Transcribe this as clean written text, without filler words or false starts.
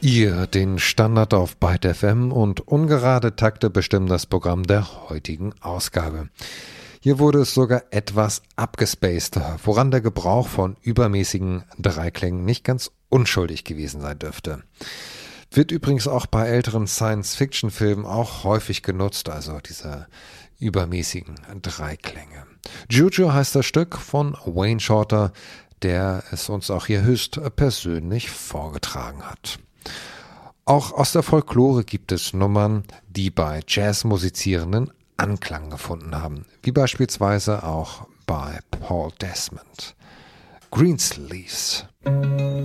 Ihr den Standard auf Byte FM und ungerade Takte bestimmen das Programm der heutigen Ausgabe. Hier wurde es sogar etwas abgespaced, woran der Gebrauch von übermäßigen Dreiklängen nicht ganz unschuldig gewesen sein dürfte. Wird übrigens auch bei älteren Science-Fiction-Filmen auch häufig genutzt, also diese übermäßigen Dreiklänge. Juju heißt das Stück von Wayne Shorter, der es uns auch hier höchst persönlich vorgetragen hat. Auch aus der Folklore gibt es Nummern, die bei Jazzmusizierenden Anklang gefunden haben, wie beispielsweise auch bei Paul Desmond. Greensleeves.